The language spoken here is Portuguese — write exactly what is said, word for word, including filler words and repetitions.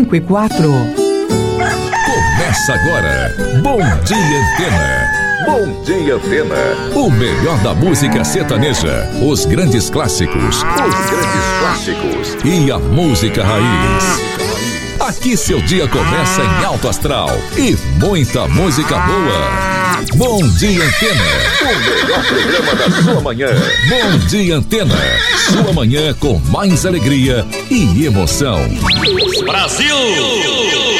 cinco e quatro. Começa agora, Bom Dia Antena. Bom Dia Antena. O melhor da música sertaneja, os grandes clássicos, os grandes clássicos e a música raiz. Aqui seu dia começa em alto astral e muita música boa. Bom Dia Antena, o melhor programa da sua manhã. Bom Dia Antena, sua manhã com mais alegria e emoção. Brasil!